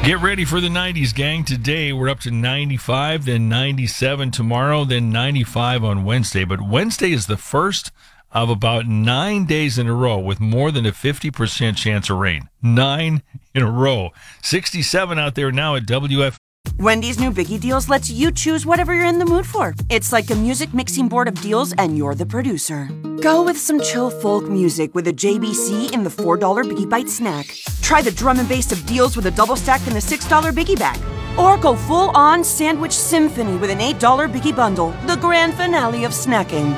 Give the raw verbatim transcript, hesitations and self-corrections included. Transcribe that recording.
Get ready for the nineties, gang. Today we're up to ninety-five, then ninety-seven tomorrow, then ninety-five on Wednesday. But Wednesday is the first of about nine days in a row with more than a fifty percent chance of rain. Nine in a row. sixty-seven out there now at W F. Wendy's new Biggie Deals lets you choose whatever you're in the mood for. It's like a music mixing board of deals, and you're the producer. Go with some chill folk music with a J B C in the four dollar Biggie Bite snack. Try the drum and bass of deals with a double stack in the six dollar Biggie Bag. Or go full-on sandwich symphony with an eight dollar Biggie Bundle, the grand finale of snacking.